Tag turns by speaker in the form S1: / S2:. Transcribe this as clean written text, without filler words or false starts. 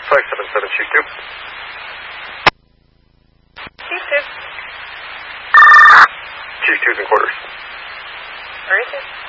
S1: 577, Chief 2.
S2: Chief 2.
S1: Chief 2's in quarters.
S2: Where is it?